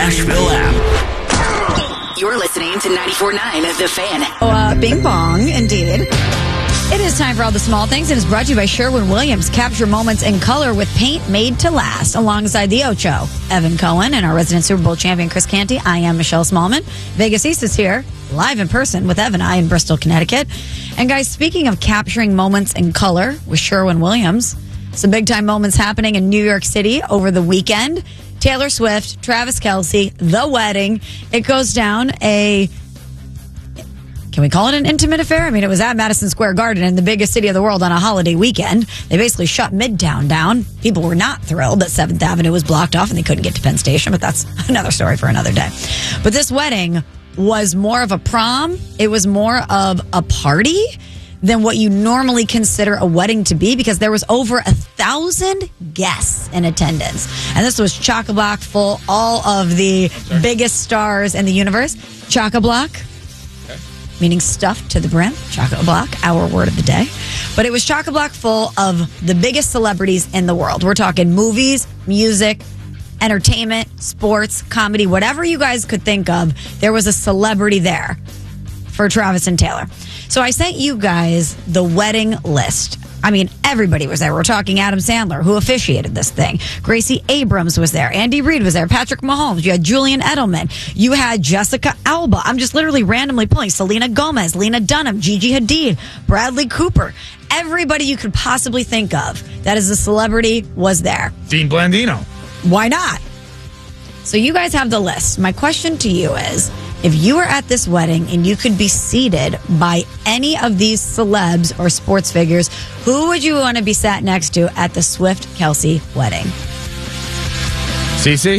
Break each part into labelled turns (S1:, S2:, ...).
S1: Nashville app.
S2: You're listening to 94.9 The Fan.
S3: Bing bong, indeed. It is time for all the small things, and it's brought to you by Sherwin-Williams. Capture moments in color with paint made to last. Alongside the Ocho, Evan Cohen, and our resident Super Bowl champion, Chris Canty. I am Michelle Smallman. Vegas East is here, live in person with Evan I in Bristol, Connecticut. And guys, speaking of capturing moments in color with Sherwin-Williams, some big-time moments happening in New York City over the weekend. Taylor Swift, Travis Kelce, the wedding. It goes down can we call it an intimate affair? I mean, it was at Madison Square Garden in the biggest city of the world on a holiday weekend. They basically shut Midtown down. People were not thrilled that 7th Avenue was blocked off and they couldn't get to Penn Station, but that's another story for another day. But this wedding was more of a prom. It was more of a party than what you normally consider a wedding to be, because there was over 1,000 guests in attendance. And this was chock-a-block full, all of the biggest stars in the universe. Chock-a-block. Meaning stuffed to the brim, chock-a-block, our word of the day. But it was chock-a-block full of the biggest celebrities in the world. We're talking movies, music, entertainment, sports, comedy, whatever you guys could think of. There was a celebrity there for Travis and Taylor. So I sent you guys the wedding list. I mean, everybody was there. We're talking Adam Sandler, who officiated this thing. Gracie Abrams was there. Andy Reid was there. Patrick Mahomes. You had Julian Edelman. You had Jessica Alba. I'm just literally randomly pulling. Selena Gomez, Lena Dunham, Gigi Hadid, Bradley Cooper. Everybody you could possibly think of that is a celebrity was there.
S4: Dean Blandino.
S3: Why not? So you guys have the list. My question to you is, if you were at this wedding and you could be seated by any of these celebs or sports figures, who would you want to be sat next to at the Swift-Kelce wedding?
S4: CeCe?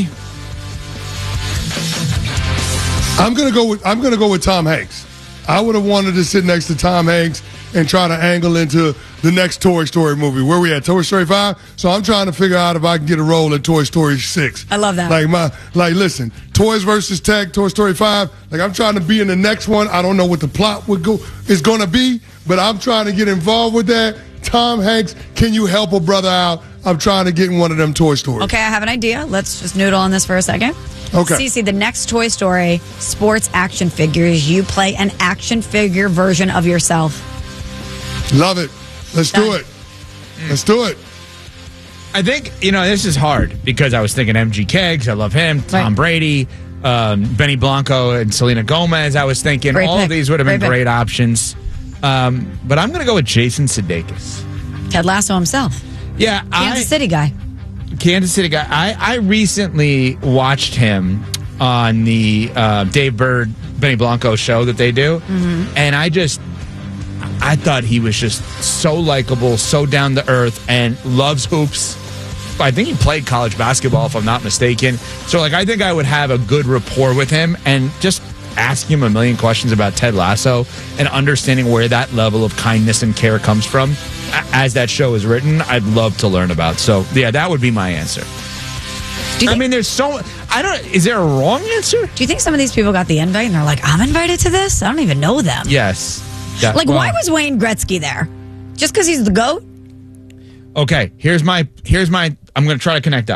S5: I'm gonna go with Tom Hanks. I would have wanted to sit next to Tom Hanks and try to angle into the next Toy Story movie. Where we at? Toy Story 5? So I'm trying to figure out if I can get a role in Toy Story 6.
S3: I love that.
S5: Listen, Toys versus Tech, Toy Story 5. I'm trying to be in the next one. I don't know what the plot is going to be, but I'm trying to get involved with that. Tom Hanks, can you help a brother out? I'm trying to get in one of them Toy Stories.
S3: Okay, I have an idea. Let's just noodle on this for a second.
S5: Okay.
S3: CeCe, the next Toy Story sports action figures, you play an action figure version of yourself.
S5: Love it. Let's do it. Let's do it.
S4: I think, this is hard because I was thinking MGK, because I love him, Tom Brady, Benny Blanco, and Selena Gomez. I was thinking all of these would have been great options. But I'm going to go with Jason Sudeikis.
S3: Ted Lasso himself.
S4: Yeah.
S3: Kansas City guy.
S4: I recently watched him on the Dave Bird, Benny Blanco show that they do. Mm-hmm. And I thought he was just so likable, so down to earth, and loves hoops. I think he played college basketball, if I'm not mistaken. So, I think I would have a good rapport with him, and just ask him a million questions about Ted Lasso and understanding where that level of kindness and care comes from. As that show is written, I'd love to learn about. So, yeah, that would be my answer. Is there a wrong answer?
S3: Do you think some of these people got the invite and they're like, I'm invited to this? I don't even know them.
S4: Yes.
S3: Why was Wayne Gretzky there? Just because he's the GOAT?
S4: Okay, here's my I'm going to try to connect that.